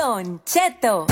Don Cheto.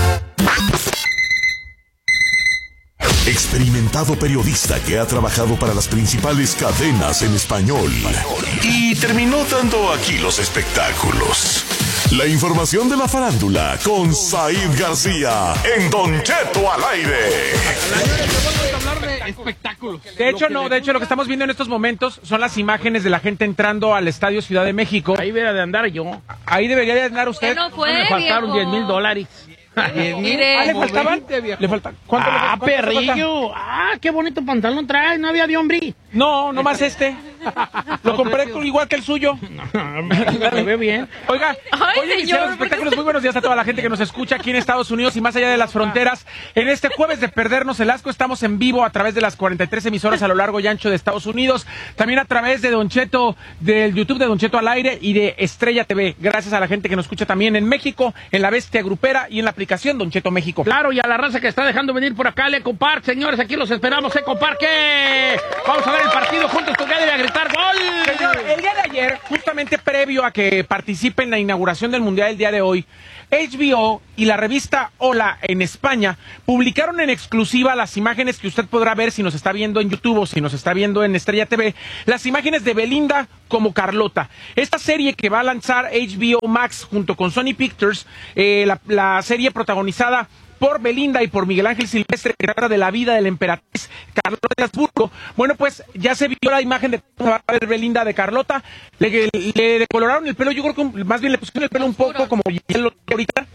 Experimentado periodista que ha trabajado para las principales cadenas en español y terminó dando aquí los espectáculos. La información de la farándula con Said García en Don Cheto al aire. Vamos a hablar de espectáculos. De hecho, lo que estamos viendo en estos momentos son las imágenes de la gente entrando al Estadio Ciudad de México. Ahí debería de andar yo. Ahí debería de andar usted. No fue, Me faltaron $10,000. ¿Le faltaban? ¿Le faltan? ¿Cuánto le falta? Perrillo. Qué bonito pantalón trae. No había de hombre. No, nomás este. Lo compré igual que el suyo. Me ve bien. Oiga, hoy señor, inician los espectáculos. Muy buenos días a toda la gente que nos escucha aquí en Estados Unidos y más allá de las fronteras. En este jueves de Perdernos el Asco estamos en vivo a través de las 43 emisoras a lo largo y ancho de Estados Unidos. También a través de Don Cheto, del YouTube de Don Cheto al aire y de Estrella TV. Gracias a la gente que nos escucha también en México, en La Bestia Grupera y en la aplicación Don Cheto México. Claro, y a la raza que está dejando venir por acá, el Eco Park, señores, aquí los esperamos, Eco Park. Vamos a ver el partido juntos, porque debe gritar gol. Señor, el día de ayer, justamente previo a que participe en la inauguración del Mundial el día de hoy, HBO y la revista Hola en España publicaron en exclusiva las imágenes que usted podrá ver si nos está viendo en YouTube o si nos está viendo en Estrella TV, las imágenes de Belinda como Carlota. Esta serie que va a lanzar HBO Max junto con Sony Pictures, la serie protagonizada por Belinda y por Miguel Ángel Silvestre, que trata de la vida de la emperatriz Carlota de Habsburgo. Bueno, pues ya se vio la imagen de cómo va a ver Belinda de Carlota. Le decoloraron el pelo, yo creo que más bien le pusieron el pelo un poco como hielo ahorita.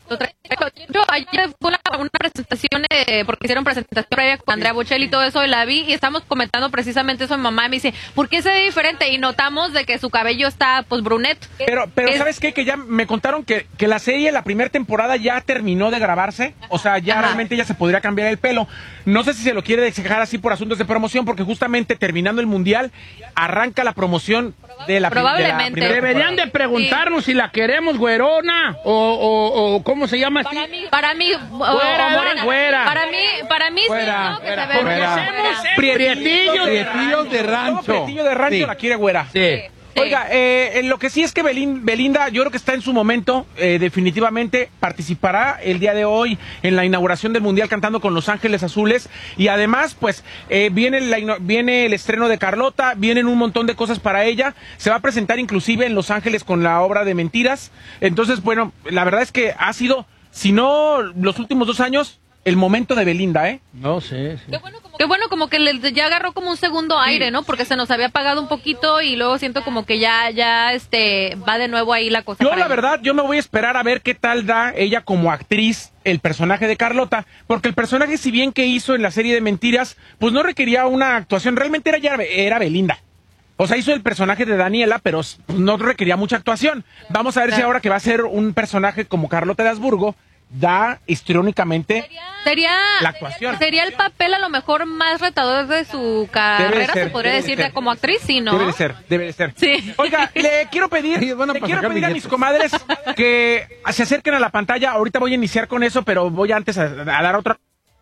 Yo ayer fue una presentación, porque hicieron presentación previa con Andrea Bocelli y todo eso, y la vi y estamos comentando precisamente eso. Mi mamá me dice, ¿por qué se ve diferente? Y notamos de que su cabello está, pues, brunet. Pero ¿sabes qué? Que ya me contaron que la serie, la primera temporada ya terminó de grabarse. O sea, ya realmente ya se podría cambiar el pelo. No sé si se lo quiere dejar así por asuntos de promoción, porque justamente terminando el Mundial, arranca la promoción de la Probablemente. primera Deberían de preguntarnos si la queremos güerona o ¿cómo se llama? Para mí, Güera, güera. Para mí Güera, sí, no, que güera, se ve. güera. Prietillos de rancho. Prietillo de rancho, Sí. la quiere güera. Sí. Oiga, lo que sí es que Belinda, yo creo que está en su momento, definitivamente participará el día de hoy en la inauguración del Mundial cantando con Los Ángeles Azules, y además, pues, viene el estreno de Carlota, vienen un montón de cosas para ella, se va a presentar inclusive en Los Ángeles con la obra de Mentiras. Entonces, bueno, la verdad es que ha sido, si no los últimos 2 años, el momento de Belinda, ¿eh? No sé. Sí. Qué bueno, como que ya agarró como un segundo aire, ¿no? Porque se nos había apagado un poquito y luego siento como que ya va de nuevo ahí la cosa. Yo, la verdad, yo me voy a esperar a ver qué tal da ella como actriz el personaje de Carlota, porque el personaje, si bien que hizo en la serie de Mentiras, pues no requería una actuación, realmente era Belinda. O sea, hizo el personaje de Daniela, pero no requería mucha actuación. Vamos a ver si ahora que va a ser un personaje como Carlota de Habsburgo, da histriónicamente la actuación. Sería el papel a lo mejor más retador de su carrera, se podría decir, como actriz, ¿sí, no? Debe de ser. Sí. Oiga, le quiero pedir a mis comadres que se acerquen a la pantalla. Ahorita voy a iniciar con eso, pero voy antes a dar otra.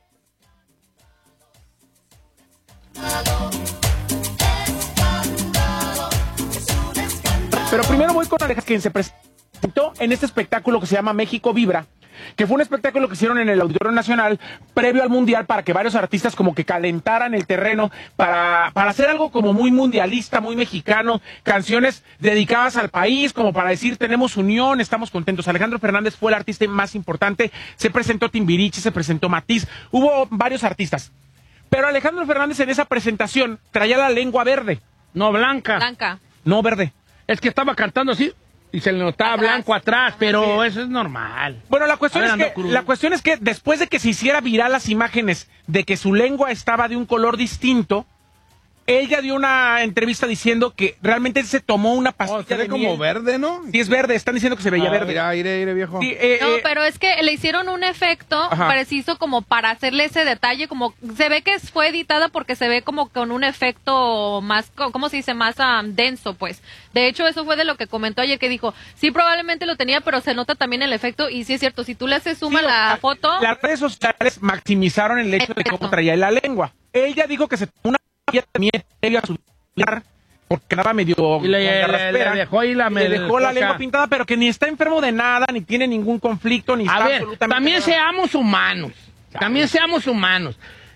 Pero primero voy con Alejas, quien se presentó en este espectáculo que se llama México Vibra, que fue un espectáculo que hicieron en el Auditorio Nacional previo al Mundial para que varios artistas como que calentaran el terreno para hacer algo como muy mundialista, muy mexicano, canciones dedicadas al país, como para decir tenemos unión, estamos contentos. Alejandro Fernández fue el artista más importante, se presentó Timbiriche, se presentó Matiz, hubo varios artistas. Pero Alejandro Fernández en esa presentación traía la lengua verde. No, blanca. No, verde. Es que estaba cantando así y se le notaba blanco atrás, pero eso es normal. Bueno, la cuestión es que después de que se hiciera viral las imágenes de que su lengua estaba de un color distinto, ella dio una entrevista diciendo que realmente se tomó una pastilla se ve de como miel. Verde, ¿no? Sí, es verde, están diciendo que se veía verde. Mira, iré, viejo. Sí, no, pero es que le hicieron un efecto preciso como para hacerle ese detalle, como se ve que fue editada porque se ve como con un efecto más, ¿cómo se dice? Más denso, pues. De hecho, eso fue de lo que comentó ayer, que dijo, sí, probablemente lo tenía, pero se nota también el efecto, y sí es cierto, si tú le haces suma la foto... Las redes sociales maximizaron el hecho de cómo traía la lengua. Ella dijo que se tomó una pastilla de miel previo a su porque quedaba medio le dejó ahí la lengua pintada, pero que ni está enfermo de nada, ni tiene ningún conflicto, ni está absolutamente también seamos humanos. También seamos humanos.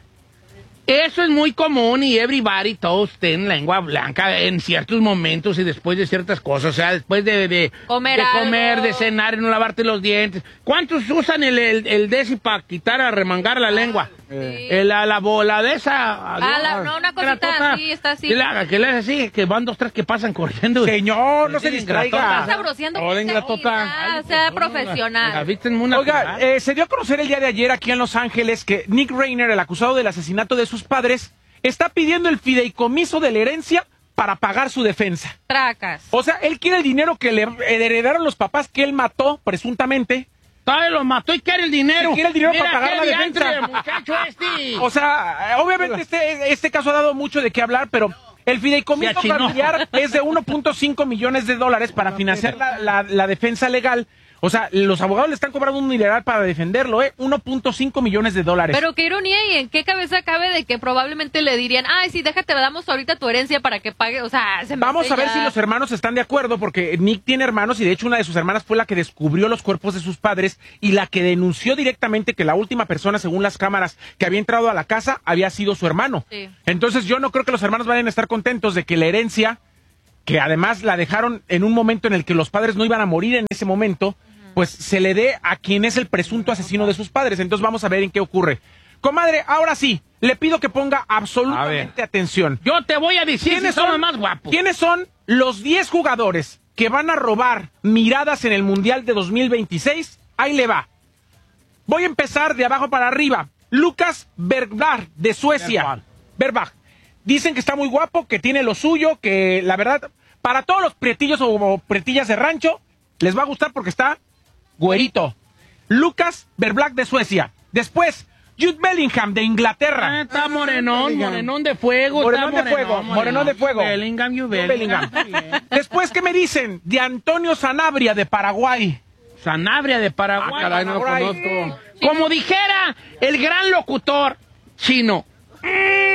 Eso es muy común y everybody, todos tienen lengua blanca en ciertos momentos y después de ciertas cosas. O sea, después de comer, de cenar y no lavarte los dientes. ¿Cuántos usan el Desi para quitar, arremangar la lengua? Sí. La bola de esa. Una cosita así, está así. Que le hace así, que van 2, 3 que pasan corriendo. Señor, no se distraiga. Está sabroseando. Ingratota. Sea profesional. Oiga, se dio a conocer el día de ayer aquí en Los Ángeles que Nick Rainer, el acusado del asesinato de sus padres, está pidiendo el fideicomiso de la herencia para pagar su defensa. Tracas. O sea, él quiere el dinero que le heredaron los papás que él mató, presuntamente. Todavía los mató y quiere el dinero. Quiere el dinero para pagar la defensa. Muchacho O sea, obviamente este caso ha dado mucho de qué hablar, pero el fideicomiso familiar es de $1.5 millones para financiar la defensa legal. O sea, los abogados le están cobrando un dineral para defenderlo, $1.5 millones. Pero qué ironía, y en qué cabeza cabe de que probablemente le dirían, ay, sí, déjate, damos ahorita tu herencia para que pague, o sea, Vamos a ver si los hermanos están de acuerdo, porque Nick tiene hermanos y de hecho una de sus hermanas fue la que descubrió los cuerpos de sus padres y la que denunció directamente que la última persona, según las cámaras, que había entrado a la casa había sido su hermano. Sí. Entonces yo no creo que los hermanos vayan a estar contentos de que la herencia, que además la dejaron en un momento en el que los padres no iban a morir en ese momento, pues se le dé a quien es el presunto asesino de sus padres. Entonces vamos a ver en qué ocurre. Comadre, ahora sí, le pido que ponga absolutamente atención. Yo te voy a decir quiénes son los más guapos. ¿Quiénes son los 10 jugadores que van a robar miradas en el Mundial de 2026? Ahí le va. Voy a empezar de abajo para arriba. Lucas Bergvall, de Suecia. Bergvall. Dicen que está muy guapo, que tiene lo suyo, que la verdad, para todos los prietillos o prietillas de rancho, les va a gustar porque está güerito. Lucas Bergvall, de Suecia. Después, Jude Bellingham, de Inglaterra. Está morenón de fuego. Morenón de fuego. Bellingham. Después, ¿qué me dicen? De Antonio Sanabria, de Paraguay. Sanabria, de Paraguay. Caray, no lo conozco. Como dijera el gran locutor chino. A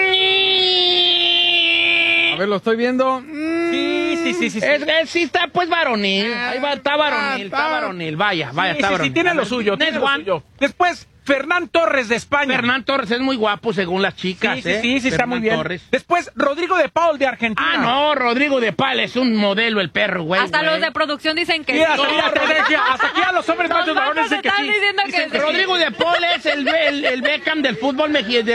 ver, lo estoy viendo. Sí. Sí está pues varonil. Ahí va, está varonil. Vaya, está varonil. Sí, tiene lo suyo. Después, Fernán Torres, de España. Fernán Torres es muy guapo según las chicas. Sí, está muy bien. Torres. Después, Rodrigo de Paul, de Argentina. Ah, no, Rodrigo de Paul es un modelo, el perro, güey. Hasta los de producción dicen que hasta aquí a los hombres machos varones dicen que sí. Que Rodrigo de Paul es el Beckham del fútbol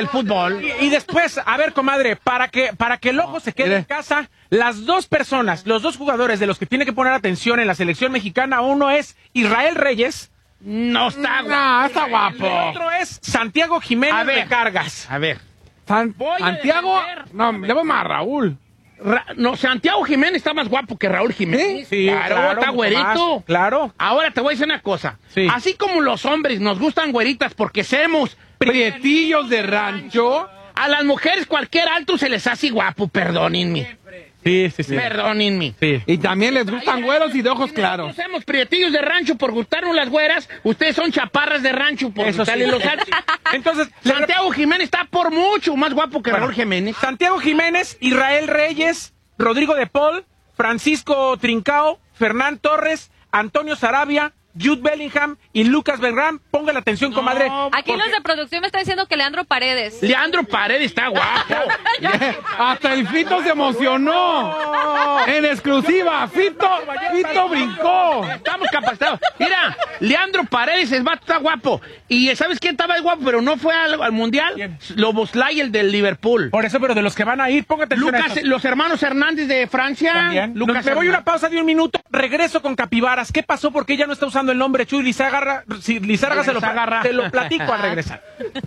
Y después, a ver, comadre, para que el ojo se quede en casa, las dos personas, los dos jugadores de los que tiene que poner atención en la selección mexicana, uno es Israel Reyes. No está guapo. Está guapo. El otro es Santiago Jiménez, de Cargas. A ver. Santiago. No, le voy más a Raúl. Santiago Jiménez está más guapo que Raúl Jiménez. Sí, claro, está güerito. Más, claro. Ahora te voy a decir una cosa. Sí. Así como los hombres nos gustan güeritas porque somos Prietillos de rancho. a las mujeres cualquier alto se les hace guapo, perdónenme. Sí. Perdónenme. Sí. Y también les gustan güeros y de ojos claros. Nosotros somos prietillos de rancho por gustarnos las güeras. Ustedes son chaparras de rancho por gustarles los altos. Entonces, Santiago Jiménez está por mucho más guapo que Raúl Jiménez. Santiago Jiménez, Israel Reyes, Rodrigo de Paul, Francisco Trincao, Fernán Torres, Antonio Sarabia, Jude Bellingham y Lucas Bergvall. Ponga la atención, comadre. Aquí los de producción me están diciendo que Leandro Paredes. Leandro Paredes está guapo. Hasta el Fito se emocionó. En exclusiva, Fito brincó. Estamos capacitados. Mira, Leandro Paredes está guapo. Y ¿sabes quién estaba guapo? Pero no fue al Mundial. ¿Quién? Loboslai, el del Liverpool. Por eso, pero de los que van a ir, ponga atención. Lucas, los hermanos Hernández de Francia. También. Lucas Me voy a una Hernández. pausa de un minuto. Regreso con Capibaras. ¿Qué pasó? ¿Por qué ella no está usando el nombre Chuy Lizárraga? Lizárraga se lo platico al regresar.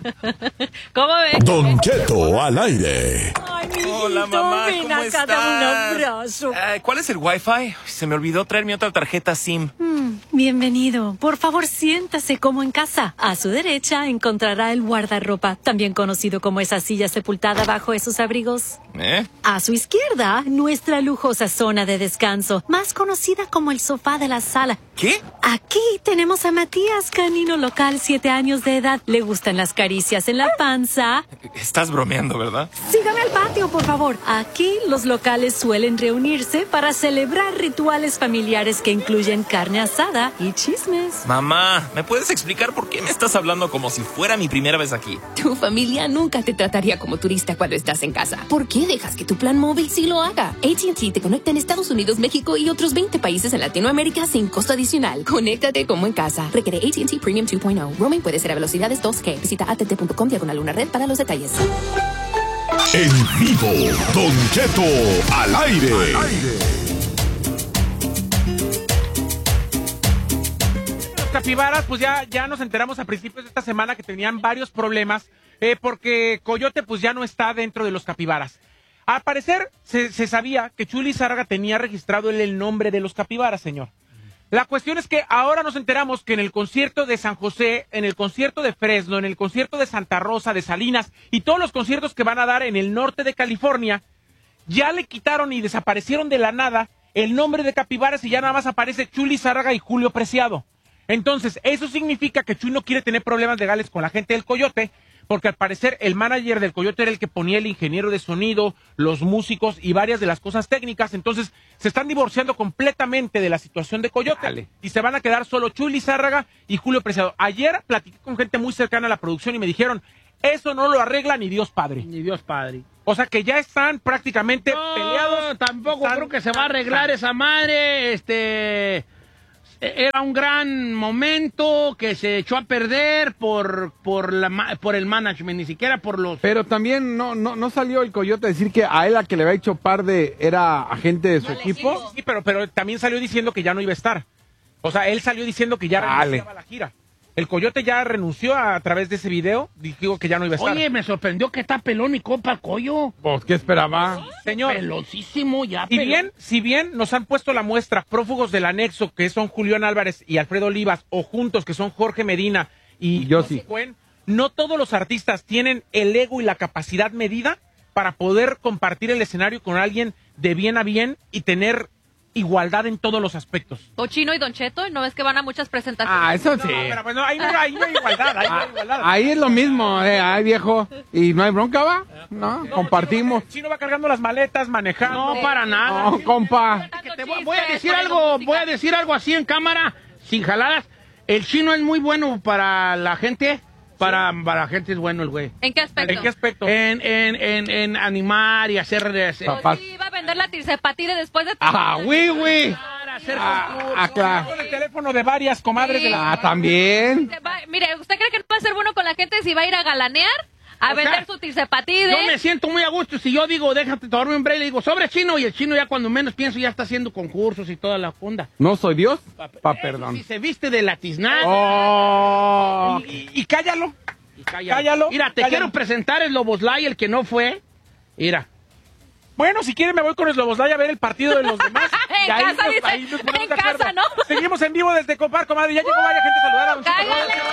¿Cómo ves? Don Cheto al aire. Ay, hola, mamá, ¿cómo estás? Dame un abrazo. ¿Cuál es el Wi-Fi? Se me olvidó traer mi otra tarjeta SIM. Bienvenido. Por favor, siéntase como en casa. A su derecha encontrará el guardarropa, también conocido como esa silla sepultada bajo esos abrigos. A su izquierda, nuestra lujosa zona de descanso, más conocida como el sofá de la sala. ¿Qué? Aquí tenemos a Matías, canino local, 7 años de edad. Le gustan las caricias en la panza. Estás bromeando, ¿verdad? Sígame al patio. silencio, por favor. Aquí los locales suelen reunirse para celebrar rituales familiares que incluyen carne asada y chismes. Mamá, ¿me puedes explicar por qué me estás hablando como si fuera mi primera vez aquí? Tu familia nunca te trataría como turista cuando estás en casa. ¿Por qué dejas que tu plan móvil sí lo haga? AT&T te conecta en Estados Unidos, México y otros 20 países en Latinoamérica sin costo adicional. Conéctate como en casa. Requiere AT&T Premium 2.0. Roaming puede ser a velocidades 2G. Visita att.com/una red para los detalles. En vivo, Don Cheto al aire. Los capibaras, pues ya nos enteramos a principios de esta semana que tenían varios problemas porque Coyote pues ya no está dentro de los capibaras. Al parecer se sabía que Chuy Lizárraga tenía registrado el nombre de los capibaras, señor. La cuestión es que ahora nos enteramos que en el concierto de San José, en el concierto de Fresno, en el concierto de Santa Rosa, de Salinas y todos los conciertos que van a dar en el norte de California, ya le quitaron y desaparecieron de la nada el nombre de capibaras y ya nada más aparece Chuy Lizárraga y Julio Preciado. Entonces, eso significa que Chuy no quiere tener problemas legales con la gente del Coyote, porque al parecer el manager del Coyote era el que ponía el ingeniero de sonido, los músicos y varias de las cosas técnicas. Entonces se están divorciando completamente de la situación de Coyote. Dale. Y se van a quedar solo Chuy Lizárraga y Julio Preciado. Ayer platiqué con gente muy cercana a la producción y me dijeron, eso no lo arregla ni Dios Padre. Ni Dios Padre. O sea que ya están prácticamente peleados. Tampoco creo que se va a arreglar esa madre. Era un gran momento que se echó a perder por el management, ni siquiera por los... Pero también no salió el Coyote a decir que a él a que le había hecho par era agente de su equipo. Sí, pero también salió diciendo que ya no iba a estar. O sea, él salió diciendo que ya renunciaba a la gira. El Coyote ya renunció a través de ese video, dijo que ya no iba a estar. Oye, me sorprendió que está pelón y copa Coyo. Pues, ¿qué esperaba? Señor. Peloncísimo ya. Si bien nos han puesto la muestra prófugos del anexo, que son Julián Álvarez y Alfredo Olivas, o juntos, que son Jorge Medina y Yossi Cuen, no todos los artistas tienen el ego y la capacidad medida para poder compartir el escenario con alguien de bien a bien y tener igualdad en todos los aspectos. O Chino y Don Cheto, ¿no ves que van a muchas presentaciones? Ah, eso sí. Pero pues ahí no hay igualdad, Ahí es lo mismo, ay viejo, y no hay bronca, ¿va? No, compartimos. El Chino va cargando las maletas, manejando. No, para nada. No, compa. Voy a decir algo así en cámara, sin jaladas. El Chino es muy bueno para la gente. Para la gente es bueno el güey. ¿En qué aspecto? ¿En qué aspecto? En animar y hacer... Pues sí, iba a vender la tirzepatide después de... güey. Claro. Con el teléfono de varias comadres de la... también. Mire, ¿usted cree que no va a ser bueno con la gente si va a ir a galanear? A vender su tirzepatide. Yo me siento muy a gusto si yo digo, déjate tomarme un break, le digo, sobre Chino, y el Chino ya cuando menos pienso ya está haciendo concursos y toda la funda. ¿No soy Dios? Perdón. Si se viste de latiznada. Oh. Y cállalo. Cállalo. Mira, quiero presentar el Loboslay, el que no fue. Mira. Bueno, si quieren me voy con el Loboslay a ver el partido de los demás. En casa, dice. En casa, ¿no? Seguimos en vivo desde Copar, comadre. Ya llegó varias gente a saludar a don Cheto.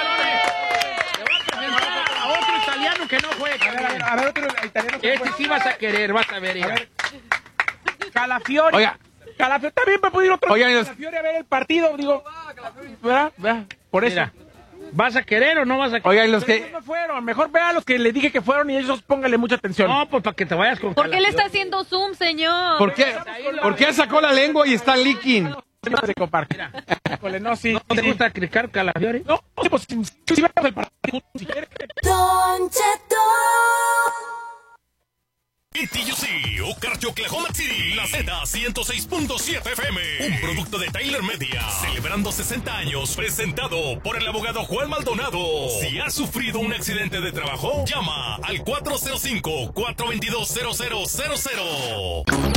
A otro italiano que no juega. A ver, otro italiano que este sí vas a querer, vas a ver. A ver. Calafiori. Oiga. Calafiori también me puede ir otro. Oigan, Calafiori a ver el partido, digo. ¿Verdad? Por eso. Mira, ¿vas a querer o no vas a querer? Oigan, los que... No fueron. Mejor vea a los que le dije que fueron y ellos póngale mucha atención. No, pues para que te vayas con ¿Por qué le está haciendo zoom, señor? ¿Por qué sacó la lengua y está leaking? De Copar. No, sí. ¿No te gusta criticar Calafiori? No, pues si vemos el partido, si quieres. Don Cheto. TUC, Okarche, Oklahoma City, la Z106.7 FM, un producto de Tyler Media, celebrando 60 años, presentado por el abogado Juan Maldonado. Si has sufrido un accidente de trabajo, llama al 405-422-0000.